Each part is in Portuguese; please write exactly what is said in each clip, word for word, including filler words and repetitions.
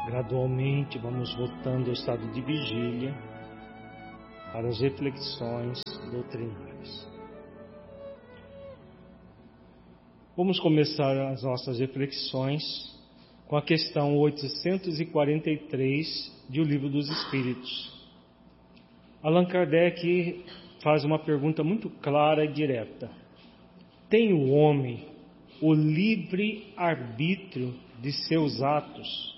Gradualmente vamos voltando ao estado de vigília para as reflexões doutrinárias. Vamos começar as nossas reflexões com a questão oitocentos e quarenta e três de O Livro dos Espíritos. Allan Kardec faz uma pergunta muito clara e direta. Tem o homem o livre arbítrio de seus atos?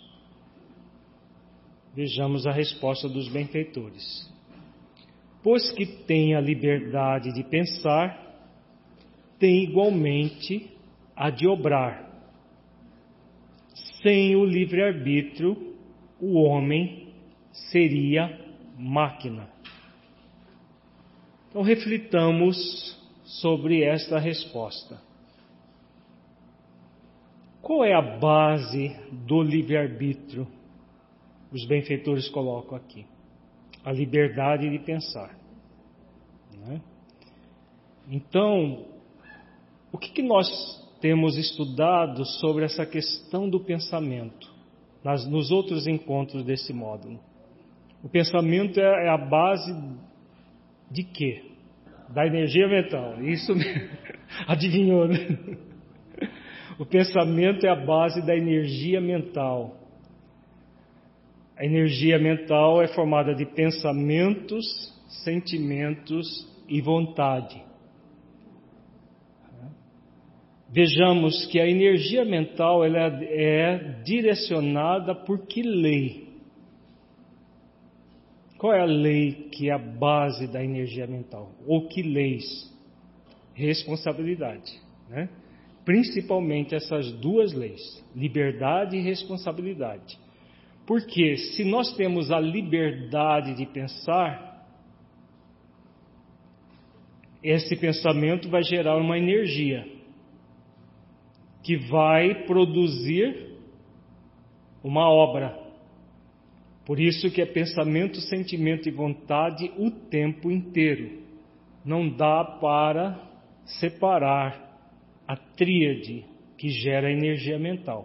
Vejamos a resposta dos benfeitores. Pois que tem a liberdade de pensar, tem igualmente a de obrar. Sem o livre-arbítrio, o homem seria máquina. Então, reflitamos sobre esta resposta. Qual é a base do livre-arbítrio? Os benfeitores colocam aqui. A liberdade de pensar. Né? Então, o que, que nós temos estudado sobre essa questão do pensamento nas, nos outros encontros desse módulo? O pensamento é, é a base de quê? Da energia mental. Isso mesmo. Adivinhou, né? O pensamento é a base da energia mental. A energia mental é formada de pensamentos, sentimentos e vontade. Vejamos que a energia mental ela é direcionada por que lei? Qual é a lei que é a base da energia mental? Ou que leis? Responsabilidade, né? Principalmente essas duas leis, liberdade e responsabilidade. Porque se nós temos a liberdade de pensar, esse pensamento vai gerar uma energia que vai produzir uma obra. Por isso que é pensamento, sentimento e vontade o tempo inteiro. Não dá para separar a tríade que gera a energia mental.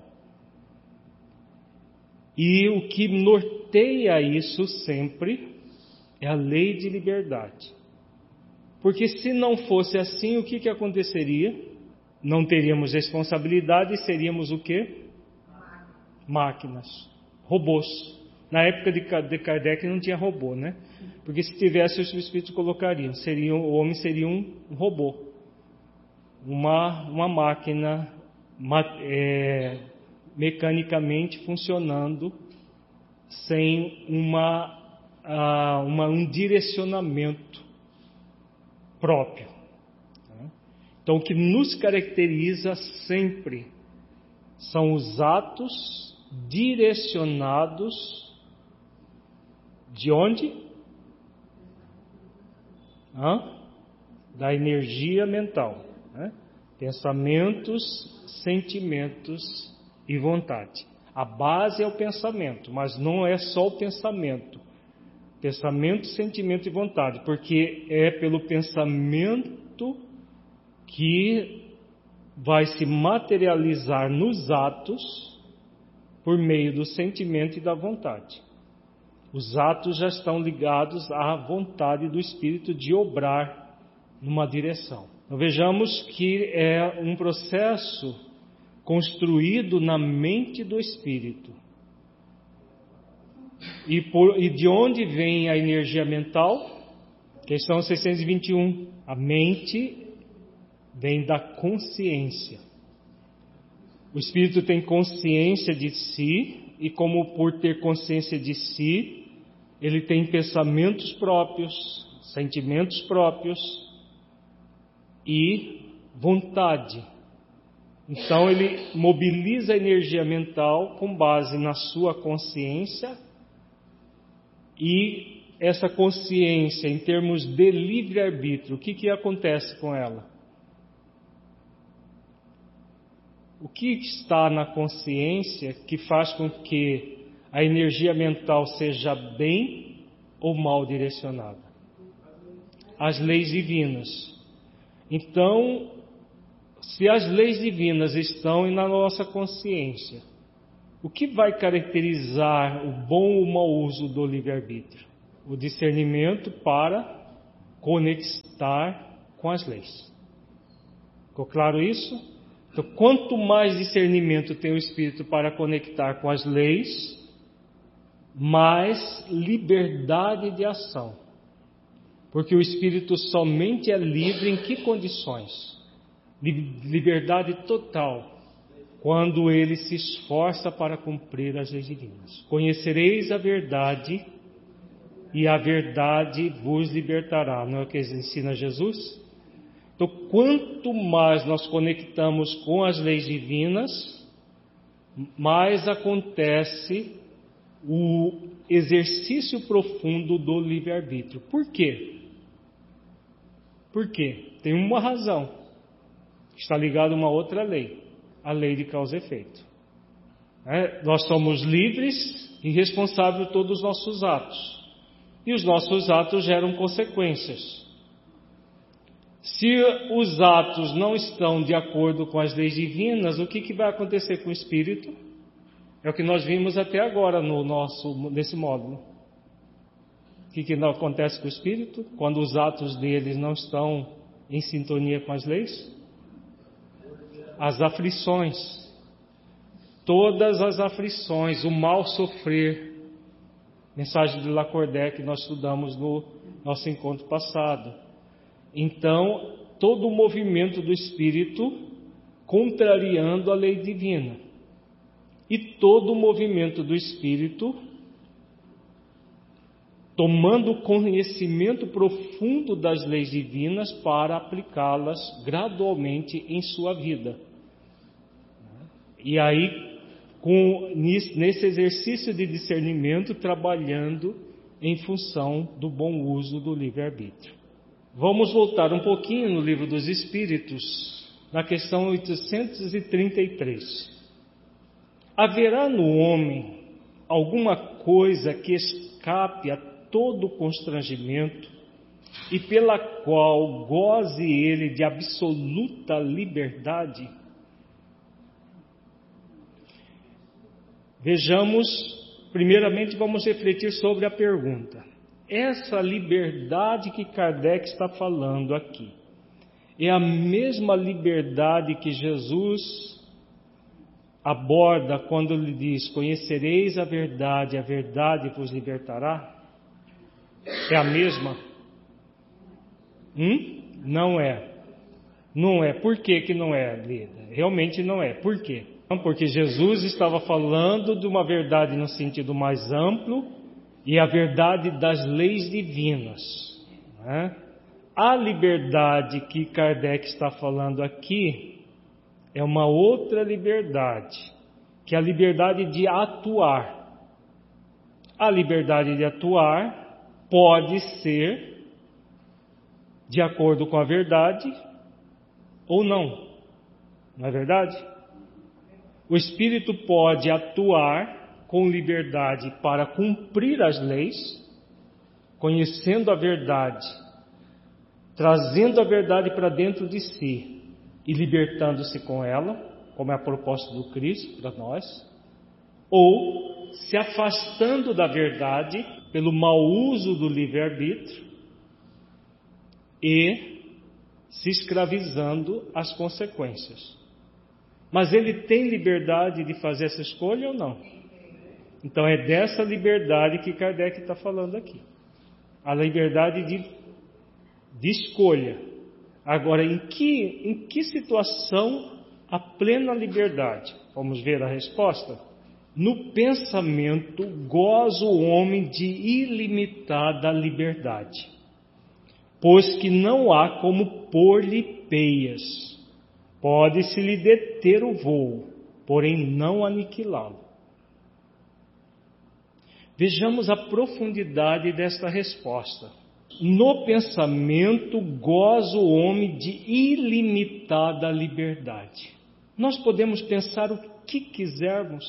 E o que norteia isso sempre é a lei de liberdade. Porque se não fosse assim, o que, que aconteceria? Não teríamos responsabilidade e seríamos o quê? Máquinas, robôs. Na época de Kardec não tinha robô, né? Porque se tivesse, os espíritos colocariam. Seria, o homem seria um robô. Uma, uma máquina é, mecanicamente funcionando sem uma, uh, uma, um direcionamento próprio. Então, o que nos caracteriza sempre são os atos direcionados de onde? Hã? Da energia mental. Né? Pensamentos, sentimentos e vontade. A base é o pensamento, mas não é só o pensamento. Pensamento, sentimento e vontade, porque é pelo pensamento que vai se materializar nos atos por meio do sentimento e da vontade. Os atos já estão ligados à vontade do Espírito de obrar numa direção. Então, vejamos que é um processo construído na mente do Espírito. E, por, e de onde vem a energia mental? Questão seiscentos e vinte e um. A mente vem da consciência. O Espírito tem consciência de si, e como por ter consciência de si, ele tem pensamentos próprios, sentimentos próprios e vontade. Então ele mobiliza a energia mental com base na sua consciência, e essa consciência, em termos de livre-arbítrio, o que, que acontece com ela? O que está na consciência que faz com que a energia mental seja bem ou mal direcionada? As leis divinas. Então, se as leis divinas estão na nossa consciência, O que vai caracterizar o bom ou mau uso do livre-arbítrio? O discernimento para conectar com as leis. Ficou claro isso? Então, quanto mais discernimento tem o Espírito para conectar com as leis, mais liberdade de ação. Porque o Espírito somente é livre em que condições? Liberdade total. Quando ele se esforça para cumprir as leis divinas. Conhecereis a verdade e a verdade vos libertará. Não é o que ensina Jesus? Então, quanto mais nós conectamos com as leis divinas, mais acontece o exercício profundo do livre-arbítrio. Por quê? Por quê? Tem uma razão. Está ligado a uma outra lei. A lei de causa e efeito. É, nós somos livres e responsáveis por todos os nossos atos. E os nossos atos geram consequências. Se os atos não estão de acordo com as leis divinas, o que, que vai acontecer com o Espírito? É o que nós vimos até agora no nosso, nesse módulo. O que, que não acontece com o Espírito? Quando os atos deles não estão em sintonia com as leis? As aflições, todas as aflições, o mal sofrer, mensagem de Lacordaire que nós estudamos no nosso encontro passado. Então, todo o movimento do Espírito contrariando a lei divina e todo o movimento do Espírito tomando conhecimento profundo das leis divinas para aplicá-las gradualmente em sua vida. E aí, com, nesse exercício de discernimento, trabalhando em função do bom uso do livre-arbítrio. Vamos voltar um pouquinho no Livro dos Espíritos, na questão oitocentos e trinta e três. Haverá no homem alguma coisa que escape a todo constrangimento e pela qual goze ele de absoluta liberdade? Vejamos, primeiramente vamos refletir sobre a pergunta. Essa liberdade que Kardec está falando aqui, é a mesma liberdade que Jesus aborda quando ele diz: conhecereis a verdade, a verdade vos libertará? É a mesma? Hum? Não é. Não é. Por que que não é, Lida? Realmente não é. Por quê? Porque Jesus estava falando de uma verdade no sentido mais amplo e a verdade das leis divinas. Né? A liberdade que Kardec está falando aqui é uma outra liberdade, que é a liberdade de atuar. A liberdade de atuar pode ser de acordo com a verdade ou não. Não é verdade? O Espírito pode atuar com liberdade para cumprir as leis, conhecendo a verdade, trazendo a verdade para dentro de si e libertando-se com ela, como é a proposta do Cristo para nós, ou se afastando da verdade pelo mau uso do livre-arbítrio e se escravizando às consequências. Mas ele tem liberdade de fazer essa escolha ou não? Então é dessa liberdade que Kardec está falando aqui. A liberdade de, de escolha. Agora, em que, em que situação a plena liberdade? Vamos ver a resposta? No pensamento goza o homem de ilimitada liberdade, pois que não há como pôr-lhe peias. Pode-se lhe deter o voo, porém não aniquilá-lo. Vejamos a profundidade desta resposta. No pensamento goza o homem de ilimitada liberdade. Nós podemos pensar o que quisermos,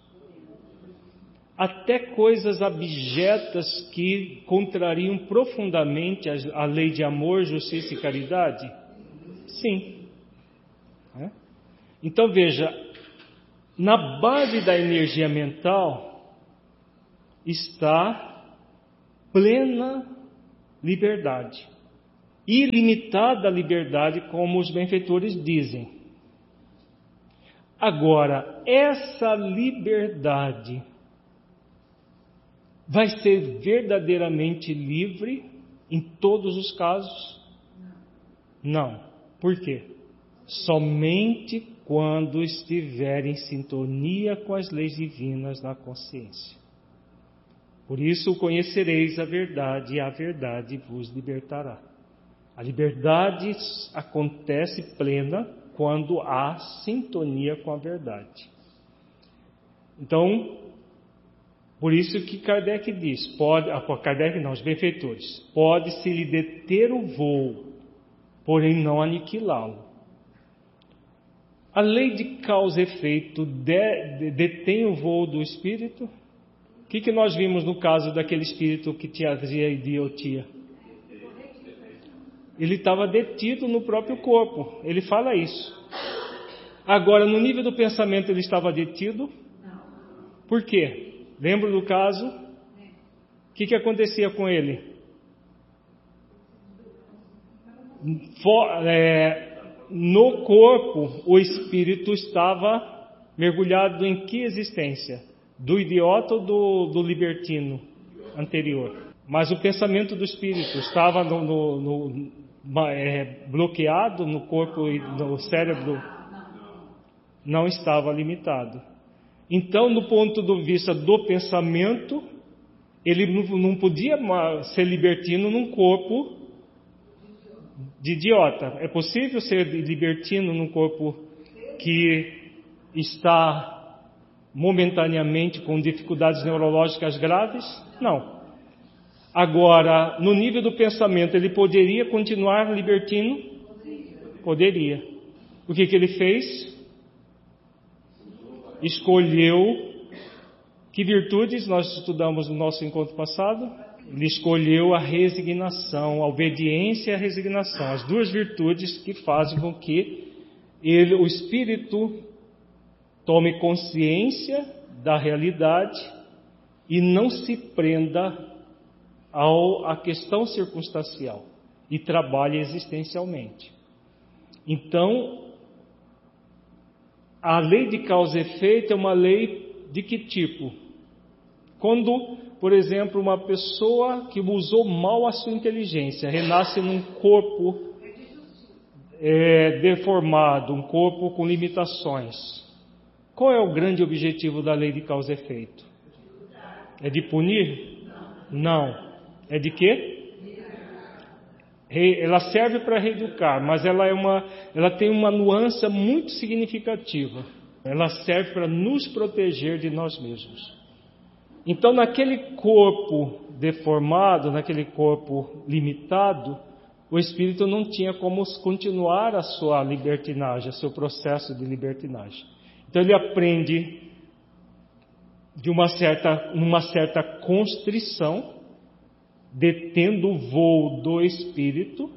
até coisas abjetas que contrariam profundamente a lei de amor, justiça e caridade? Sim. Então veja, Na base da energia mental está plena liberdade, ilimitada liberdade, como os benfeitores dizem. Agora, essa liberdade vai ser verdadeiramente livre em todos os casos? Não. Por quê? Somente quando estiver em sintonia com as leis divinas na consciência. Por isso conhecereis a verdade, e a verdade vos libertará. A liberdade acontece plena quando há sintonia com a verdade. Então, por isso que Kardec diz, pode, Kardec não, os benfeitores, pode-se lhe deter o voo, porém não aniquilá-lo. A lei de causa e efeito de, de, detém o voo do espírito? O que, que nós vimos no caso daquele espírito que trazia idiotia? Ele estava detido no próprio corpo, ele fala isso. Agora, no nível do pensamento, ele estava detido? Por quê? Lembra do caso? O que, que acontecia com ele? For, é, no corpo, o espírito estava mergulhado em que existência? Do idiota ou do, do libertino anterior? Mas o pensamento do espírito estava no, no, no, é, bloqueado no corpo e no cérebro? Não estava limitado. Então, no ponto de vista do pensamento, ele não podia ser libertino num corpo de idiota. É possível ser libertino num corpo que está momentaneamente com dificuldades neurológicas graves? Não. Agora, no nível do pensamento, ele poderia continuar libertino? Poderia. O que, que ele fez? Escolheu, que virtudes nós estudamos no nosso encontro passado? Ele escolheu a resignação, a obediência e a resignação, as duas virtudes que fazem com que ele, o espírito tome consciência da realidade e não se prenda ao, à questão circunstancial e trabalhe existencialmente. Então, a lei de causa e efeito é uma lei de que tipo? Quando, por exemplo, uma pessoa que usou mal a sua inteligência renasce num corpo é, deformado, um corpo com limitações, qual é o grande objetivo da lei de causa e efeito? É de punir? Não. É de quê? Ela serve para reeducar, mas ela, é uma, ela tem uma nuance muito significativa. Ela serve para nos proteger de nós mesmos. Então, naquele corpo deformado, naquele corpo limitado, o espírito não tinha como continuar a sua libertinagem, o seu processo de libertinagem. Então, ele aprende de uma certa, uma certa constrição, detendo o voo do espírito,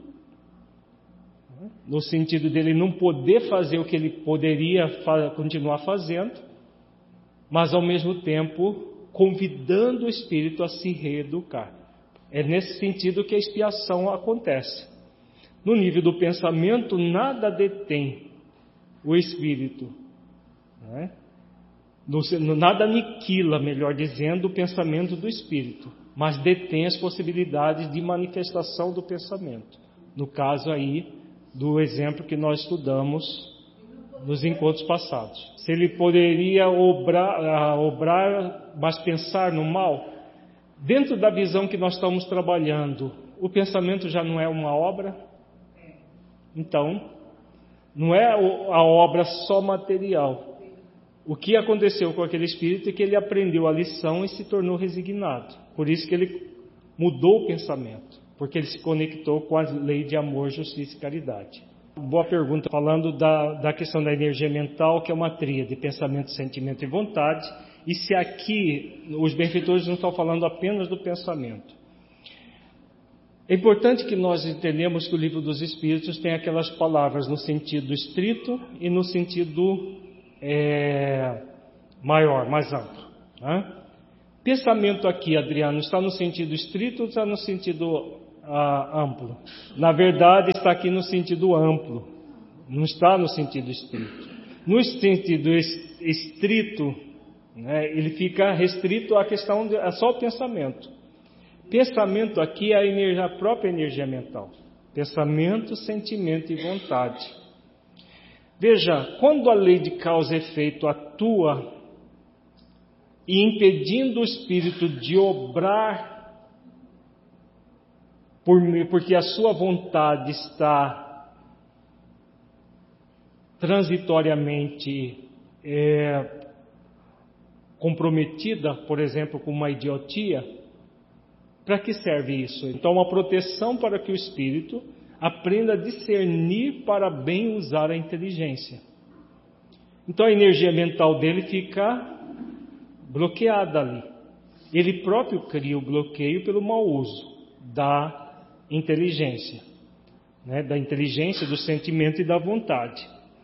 no sentido dele não poder fazer o que ele poderia fa- continuar fazendo, mas ao mesmo tempo convidando o espírito a se reeducar. É nesse sentido que a expiação acontece. No nível do pensamento, nada detém o espírito, não é? Nada aniquila, melhor dizendo, o pensamento do espírito, mas detém as possibilidades de manifestação do pensamento. No caso aí, do exemplo que nós estudamos nos encontros passados. Se ele poderia obrar, obrar, mas pensar no mal, dentro da visão que nós estamos trabalhando, o pensamento já não é uma obra? Então, não é a obra só material. O que aconteceu com aquele espírito é que ele aprendeu a lição e se tornou resignado. Por isso que ele mudou o pensamento, porque ele se conectou com a lei de amor, justiça e caridade. Boa pergunta, falando da, da questão da energia mental, que é uma tríade, pensamento, sentimento e vontade. E se aqui os benfeitores não estão falando apenas do pensamento. É importante que nós entendamos que o Livro dos Espíritos tem aquelas palavras no sentido estrito e no sentido é, maior, mais amplo. Né? Pensamento aqui, Adriano, está no sentido estrito ou está no sentido ah, amplo? Na verdade, está aqui no sentido amplo, não está no sentido estrito. No sentido estrito, né, ele fica restrito à questão de é só o pensamento. Pensamento aqui é a, energia, a própria energia mental. Pensamento, sentimento e vontade. Veja, quando a lei de causa e efeito atua e impedindo o espírito de obrar, por, porque a sua vontade está transitoriamente é, comprometida, por exemplo, com uma idiotia, para que serve isso? Então, uma proteção para que o espírito aprenda a discernir para bem usar a inteligência. Então, a energia mental dele fica bloqueada ali. Ele próprio cria o bloqueio pelo mau uso da inteligência, né? Da inteligência, do sentimento e da vontade.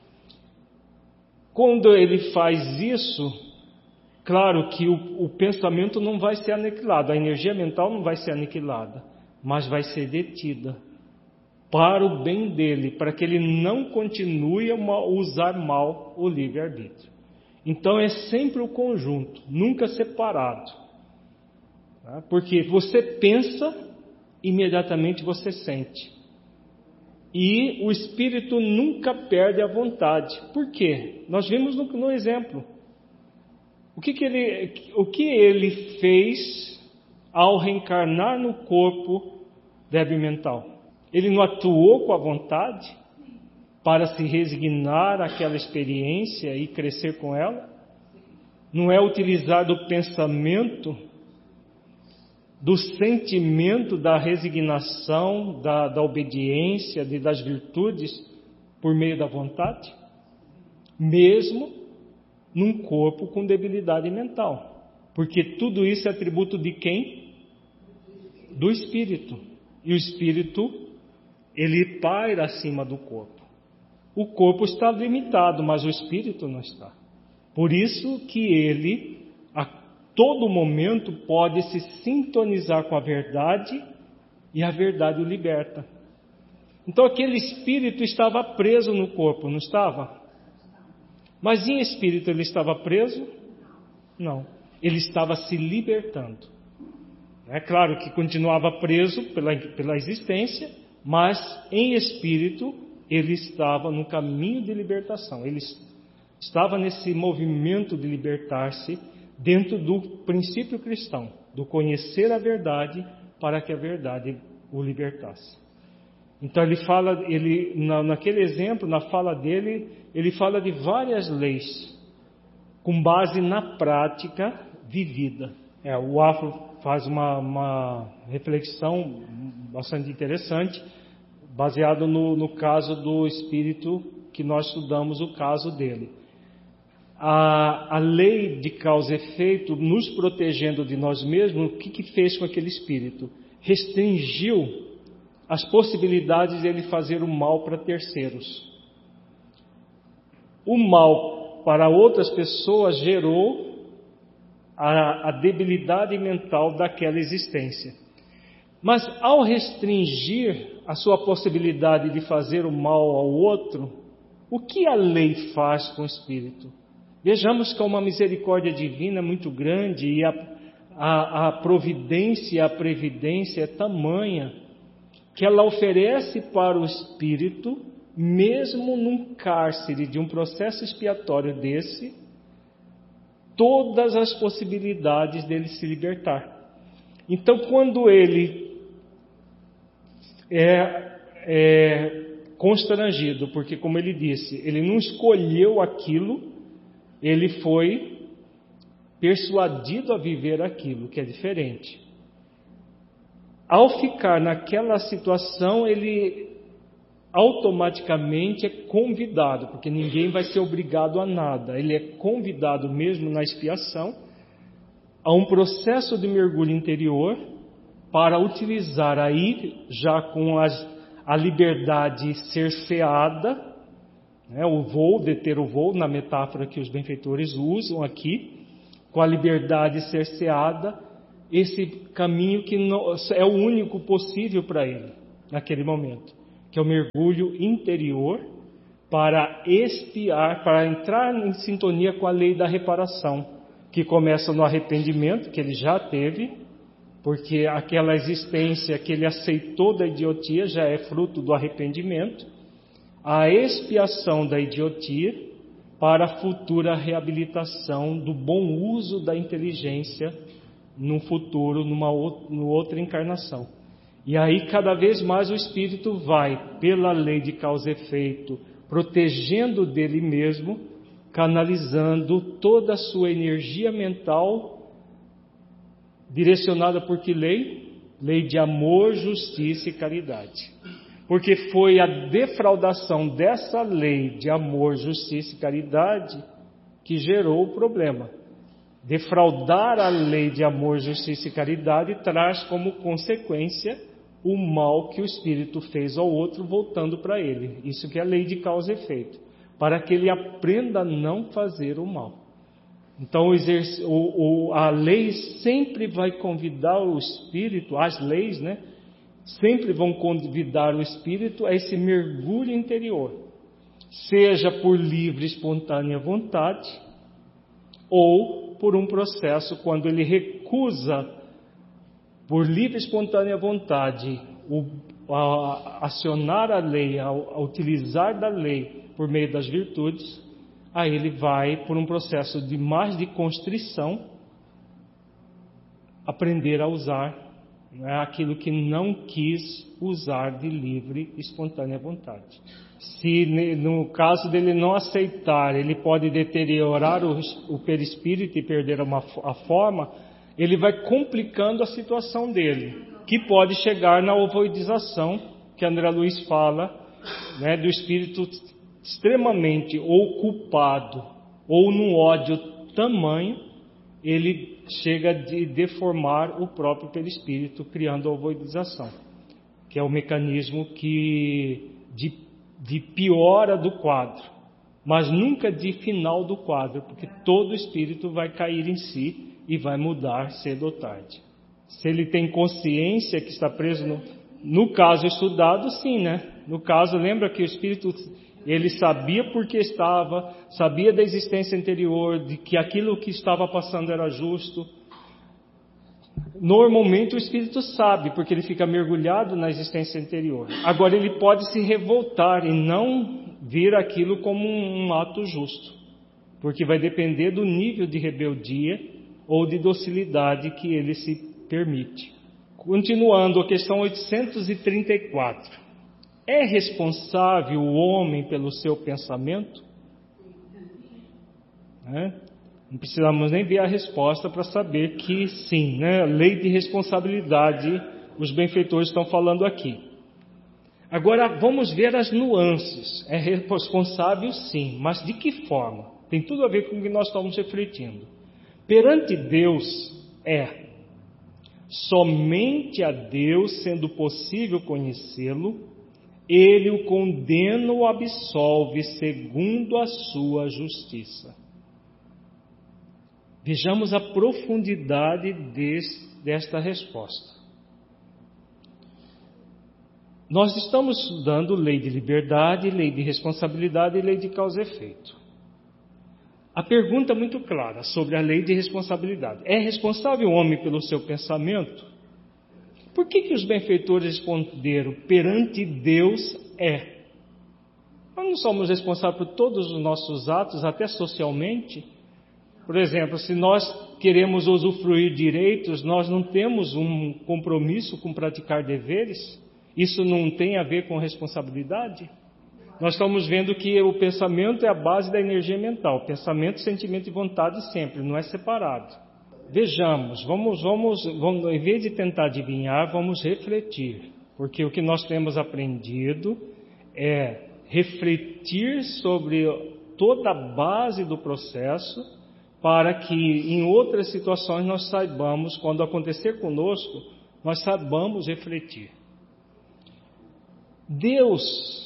Quando ele faz isso, claro que o, o pensamento não vai ser aniquilado, a energia mental não vai ser aniquilada, mas vai ser detida para o bem dele, para que ele não continue a usar mal o livre-arbítrio. Então é sempre o conjunto, nunca separado. Tá? Porque você pensa, imediatamente você sente. E o espírito nunca perde a vontade. Por quê? Nós vimos no, no exemplo. O que, que ele, o que ele fez ao reencarnar no corpo débil mental? Ele não atuou com a vontade para se resignar àquela experiência e crescer com ela? Não é utilizar do pensamento, do sentimento, da resignação, da, da obediência, de, das virtudes, por meio da vontade? Mesmo num corpo com debilidade mental. Porque tudo isso é atributo de quem? Do espírito. E o espírito, ele paira acima do corpo. O corpo está limitado, mas o espírito não está. Por isso que ele, a todo momento, pode se sintonizar com a verdade e a verdade o liberta. Então aquele espírito estava preso no corpo, não estava? Mas em espírito ele estava preso? Não. Ele estava se libertando. É claro que continuava preso pela, pela existência, mas em espírito ele estava no caminho de libertação. Ele estava nesse movimento de libertar-se dentro do princípio cristão, do conhecer a verdade para que a verdade o libertasse. Então ele fala, ele, na, naquele exemplo, na fala dele, ele fala de várias leis, com base na prática vivida. É, o Afro faz uma, uma reflexão bastante interessante, baseado no, no caso do espírito que nós estudamos, o caso dele. A, a lei de causa e efeito, nos protegendo de nós mesmos, o que, que fez com aquele espírito? Restringiu as possibilidades de ele fazer o mal para terceiros. O mal para outras pessoas gerou a, a debilidade mental daquela existência. Mas ao restringir a sua possibilidade de fazer o mal ao outro, o que a lei faz com o espírito? Vejamos que há uma misericórdia divina muito grande e a, a, a providência e a previdência é tamanha que ela oferece para o espírito, mesmo num cárcere de um processo expiatório desse, todas as possibilidades dele se libertar. Então, quando ele é, é constrangido, porque como ele disse, ele não escolheu aquilo, ele foi persuadido a viver aquilo, que é diferente. Ao ficar naquela situação, ele automaticamente é convidado, porque ninguém vai ser obrigado a nada. Ele é convidado mesmo na expiação a um processo de mergulho interior para utilizar aí, já com as, a liberdade cerceada, né, o voo, deter o voo, na metáfora que os benfeitores usam aqui, com a liberdade cerceada, esse caminho que não, é o único possível para ele, naquele momento, que é o mergulho interior para expiar, para entrar em sintonia com a lei da reparação, que começa no arrependimento, que ele já teve, porque aquela existência que ele aceitou da idiotia já é fruto do arrependimento, a expiação da idiotia para a futura reabilitação do bom uso da inteligência no futuro, numa outra encarnação. E aí cada vez mais o espírito vai, pela lei de causa e efeito, protegendo dele mesmo, canalizando toda a sua energia mental, direcionada por que lei? Lei de amor, justiça e caridade. Porque foi a defraudação dessa lei de amor, justiça e caridade que gerou o problema. Defraudar a lei de amor, justiça e caridade traz como consequência o mal que o espírito fez ao outro, voltando para ele. Isso que é a lei de causa e efeito, para que ele aprenda a não fazer o mal. Então o, o, a lei sempre vai convidar o espírito, as leis, né? Sempre vão convidar o espírito a esse mergulho interior, seja por livre e espontânea vontade, ou por um processo quando ele recusa, por livre e espontânea vontade, o, a, acionar a lei, a, a utilizar da lei por meio das virtudes, aí ele vai, por um processo de mais de constrição, aprender a usar, né, aquilo que não quis usar de livre e espontânea vontade. Se no caso dele não aceitar, ele pode deteriorar o, o perispírito e perder uma, a forma, ele vai complicando a situação dele, que pode chegar na ovoidização, que André Luiz fala, né, do espírito extremamente ou culpado ou num ódio tamanho, ele chega a de deformar o próprio perispírito, criando a ovoidização, que é o mecanismo que de, de piora do quadro, mas nunca de final do quadro, porque todo espírito vai cair em si e vai mudar cedo ou tarde. Se ele tem consciência que está preso no, no caso estudado, sim, né? No caso, lembra que o espírito, ele sabia porque estava, sabia da existência anterior, de que aquilo que estava passando era justo. Normalmente o espírito sabe, porque ele fica mergulhado na existência anterior. Agora ele pode se revoltar e não vir aquilo como um, um ato justo, porque vai depender do nível de rebeldia ou de docilidade que ele se permite. Continuando, a questão oitocentos e trinta e quatro. É responsável o homem pelo seu pensamento? É? Não precisamos nem ver a resposta para saber que sim, né? Lei de responsabilidade, os benfeitores estão falando aqui. Agora vamos ver as nuances. É responsável sim, mas de que forma? Tem tudo a ver com o que nós estamos refletindo. Perante Deus é somente a Deus, sendo possível conhecê-lo, ele o condena ou absolve segundo a sua justiça. Vejamos a profundidade desse, desta resposta. Nós estamos estudando lei de liberdade, lei de responsabilidade e lei de causa e efeito. A pergunta é muito clara sobre a lei de responsabilidade. É responsável o homem pelo seu pensamento? Por que que os benfeitores responderam, perante Deus é? Nós não somos responsáveis por todos os nossos atos, até socialmente. Por exemplo, se nós queremos usufruir direitos, nós não temos um compromisso com praticar deveres? Isso não tem a ver com responsabilidade? Nós estamos vendo que o pensamento é a base da energia mental. Pensamento, sentimento e vontade sempre, não é separado. Vejamos, vamos, vamos, vamos, em vez de tentar adivinhar, vamos refletir. Porque o que nós temos aprendido é refletir sobre toda a base do processo, para que em outras situações nós saibamos, quando acontecer conosco, nós saibamos refletir. Deus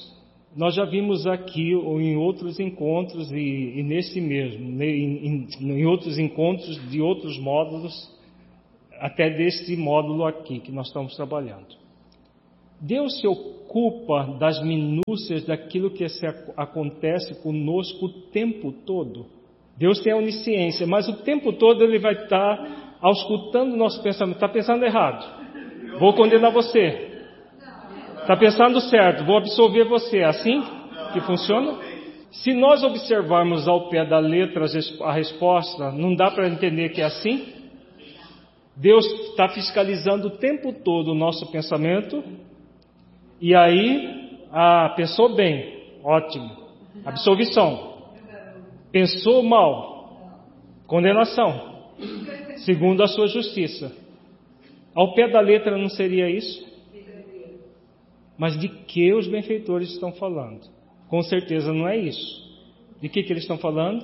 Nós já vimos aqui ou em outros encontros e, e nesse mesmo, em, em, em outros encontros de outros módulos, até deste módulo aqui que nós estamos trabalhando. Deus se ocupa das minúcias daquilo que se acontece conosco o tempo todo. Deus tem a onisciência, mas o tempo todo Ele vai estar auscultando o nosso pensamento. Está pensando errado, vou condenar você. Está pensando certo, vou absolver você. É assim que funciona? Se nós observarmos ao pé da letra a resposta, não dá para entender que é assim? Deus está fiscalizando o tempo todo o nosso pensamento. E aí, ah, pensou bem, ótimo, absolvição. Pensou mal, condenação, segundo a sua justiça. Ao pé da letra não seria isso? Mas de que os benfeitores estão falando? Com certeza não é isso. De que, que eles estão falando?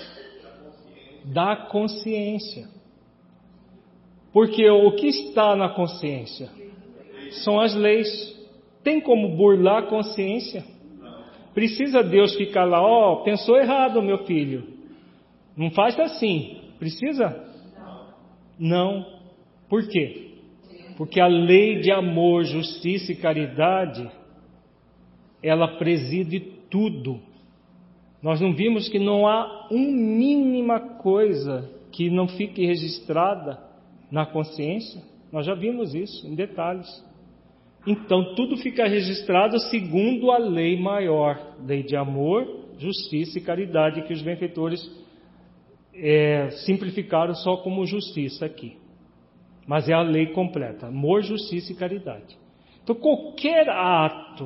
Da consciência. Porque o que está na consciência? São as leis. Tem como burlar a consciência? Precisa Deus ficar lá, ó, oh, pensou errado, meu filho. Não faz assim. Precisa? Não. Por quê? Porque a lei de amor, justiça e caridade, ela preside tudo. Nós não vimos que não há uma mínima coisa que não fique registrada na consciência? Nós já vimos isso em detalhes. Então, tudo fica registrado segundo a lei maior, lei de amor, justiça e caridade, que os benfeitores é, simplificaram só como justiça aqui. Mas é a lei completa, amor, justiça e caridade. Então, qualquer ato,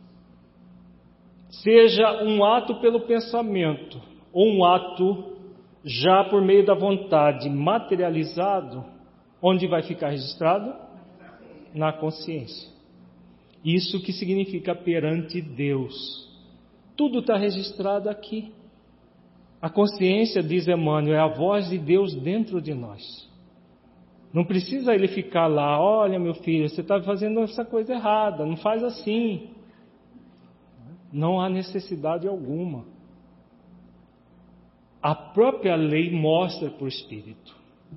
seja um ato pelo pensamento, ou um ato já por meio da vontade materializado, onde vai ficar registrado? Na consciência. Isso que significa perante Deus. Tudo está registrado aqui. A consciência, diz Emmanuel, é a voz de Deus dentro de nós. Não precisa ele ficar lá, olha meu filho, você está fazendo essa coisa errada, não faz assim. Não há necessidade alguma. A própria lei mostra para o Espírito.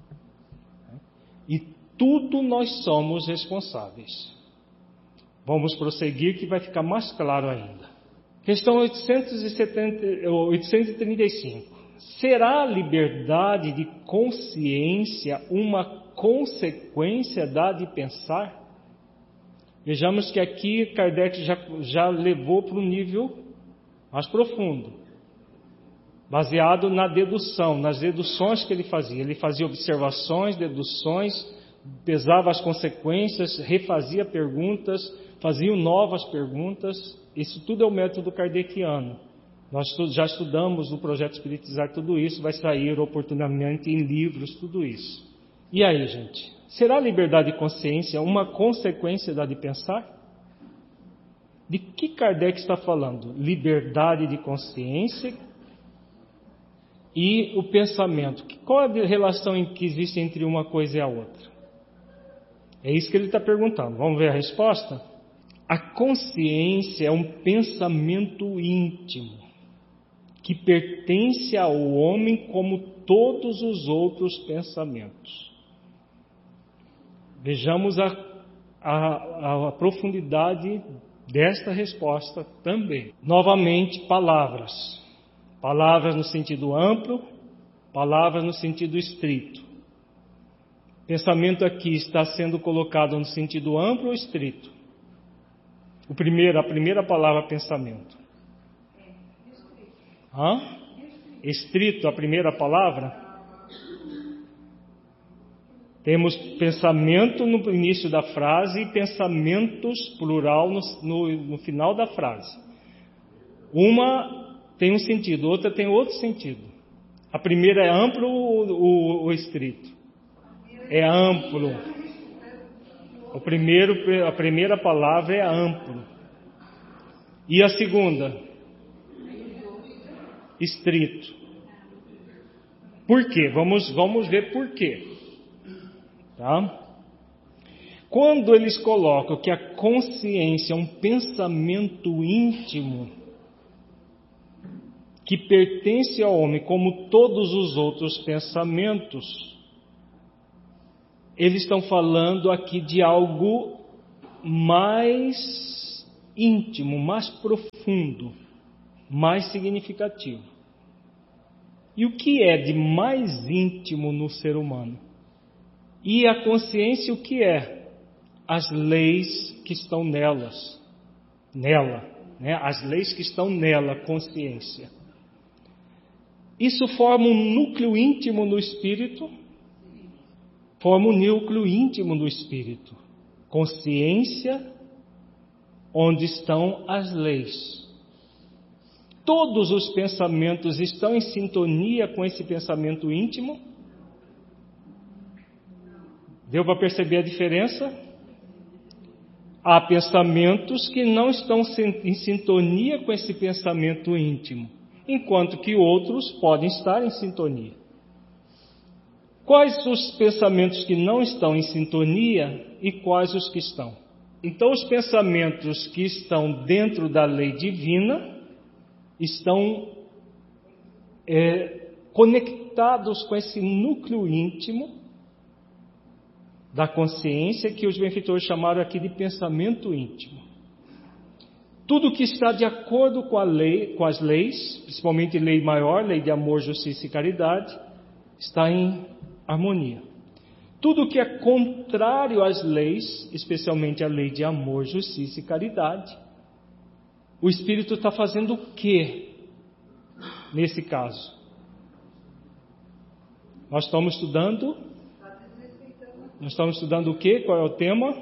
E tudo nós somos responsáveis. Vamos prosseguir que vai ficar mais claro ainda. Questão oitocentos e setenta, oitocentos e trinta e cinco. Será a liberdade de consciência uma consequência da de pensar? Vejamos que aqui Kardec já, já levou para um nível mais profundo, baseado na dedução, nas deduções que ele fazia. Ele fazia observações, deduções, pesava as consequências, refazia perguntas, fazia novas perguntas. Isso tudo é o método kardeciano. Nós já estudamos no Projeto Espiritizar tudo isso, vai sair oportunamente em livros tudo isso. E aí, gente? Será a liberdade de consciência uma consequência da de pensar? De que Kardec está falando? Liberdade de consciência e o pensamento. Qual é a relação que existe entre uma coisa e a outra? É isso que ele está perguntando. Vamos ver a resposta? A consciência é um pensamento íntimo que pertence ao homem como todos os outros pensamentos. Vejamos a, a, a profundidade desta resposta também. Novamente, palavras. Palavras no sentido amplo, palavras no sentido estrito. Pensamento aqui está sendo colocado no sentido amplo ou estrito? O primeiro, a primeira palavra, pensamento. Hã? Estrito, a primeira palavra? Temos pensamento no início da frase e pensamentos, plural, no, no, no final da frase. Uma tem um sentido, outra tem outro sentido. A primeira é amplo ou, ou, ou estrito? É amplo. O primeiro, a primeira palavra é amplo. E a segunda? Estrito. Por quê? Vamos, vamos ver por quê. Tá? Quando eles colocam que a consciência é um pensamento íntimo que pertence ao homem como todos os outros pensamentos, eles estão falando aqui de algo mais íntimo, mais profundo, mais significativo. E o que é de mais íntimo no ser humano? E a consciência o que é? As leis que estão nelas, nela, né? As leis que estão nela, consciência. Isso forma um núcleo íntimo no espírito, forma um núcleo íntimo do espírito. Consciência, onde estão as leis. Todos os pensamentos estão em sintonia com esse pensamento íntimo? Deu para perceber a diferença? Há pensamentos que não estão em sintonia com esse pensamento íntimo, enquanto que outros podem estar em sintonia. Quais os pensamentos que não estão em sintonia e quais os que estão? Então, os pensamentos que estão dentro da lei divina estão é, conectados com esse núcleo íntimo da consciência que os benfeitores chamaram aqui de pensamento íntimo. Tudo que está de acordo com a lei, com as leis, principalmente lei maior, lei de amor, justiça e caridade, está em harmonia. Tudo que é contrário às leis, especialmente a lei de amor, justiça e caridade, o Espírito está fazendo o quê nesse caso? Nós estamos estudando, nós estamos estudando o quê? Qual é o tema?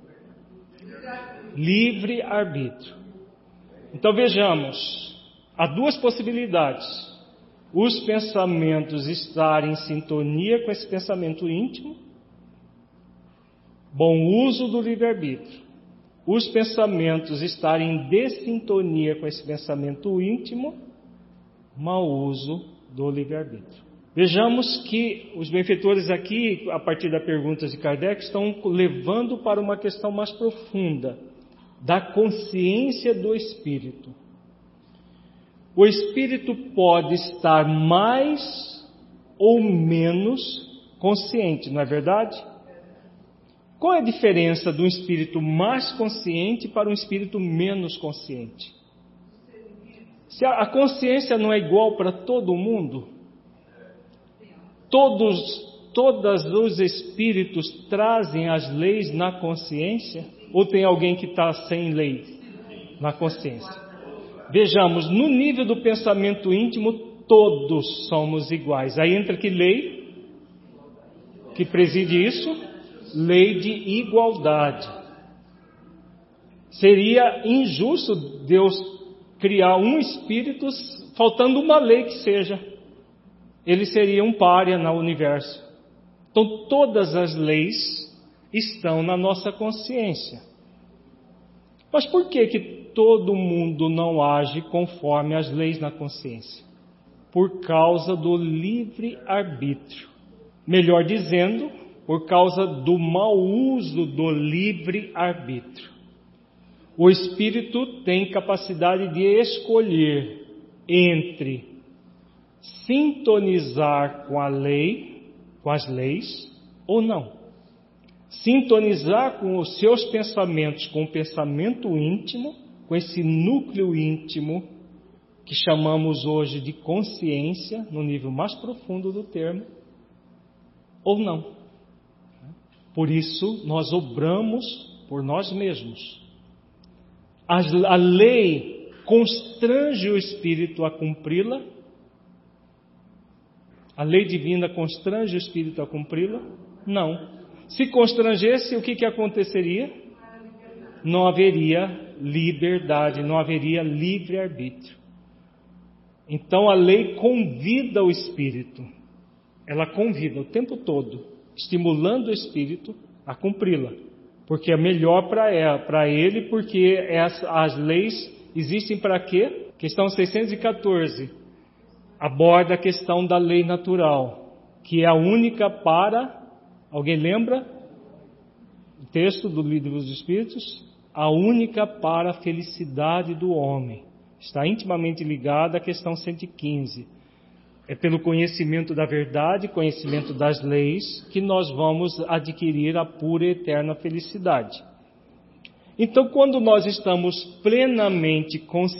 Livre-arbítrio. Então vejamos, há duas possibilidades. Os pensamentos estarem em sintonia com esse pensamento íntimo, bom uso do livre-arbítrio. Os pensamentos estarem em dessintonia com esse pensamento íntimo, mau uso do livre-arbítrio. Vejamos que os benfeitores aqui, a partir da pergunta de Kardec, estão levando para uma questão mais profunda, da consciência do espírito. O espírito pode estar mais ou menos consciente, não é verdade? Qual é a diferença de um espírito mais consciente para um espírito menos consciente? Se a consciência não é igual para todo mundo, todos, todos os espíritos trazem as leis na consciência, ou tem alguém que está sem lei na consciência? Vejamos, no nível do pensamento íntimo, todos somos iguais. Aí entra que lei que preside isso? Lei de igualdade. Seria injusto Deus criar um espírito faltando uma lei que seja. Ele seria um pária no universo. Então todas as leis estão na nossa consciência. Mas por que que todo mundo não age conforme as leis na consciência? Por causa do livre-arbítrio. Melhor dizendo, por causa do mau uso do livre-arbítrio. O espírito tem capacidade de escolher entre sintonizar com a lei, com as leis, ou não. Sintonizar com os seus pensamentos, com o pensamento íntimo, com esse núcleo íntimo que chamamos hoje de consciência, no nível mais profundo do termo, ou não. Por isso, nós obramos por nós mesmos. A, a lei constrange o espírito a cumpri-la? A lei divina constrange o espírito a cumpri-la? Não. Se constrangesse, o que, que aconteceria? Não haveria liberdade, não haveria livre-arbítrio. Então a lei convida o espírito. Ela convida o tempo todo, estimulando o espírito a cumpri-la. Porque é melhor para ela, para ele, porque as, as leis existem para quê? Questão seiscentos e quatorze aborda a questão da lei natural, que é a única para, alguém lembra? texto do Livro dos Espíritos, a única para a felicidade do homem. Está intimamente ligada à questão cento e quinze. É pelo conhecimento da verdade, conhecimento das leis, que nós vamos adquirir a pura e eterna felicidade. Então, quando nós estamos plenamente conscientes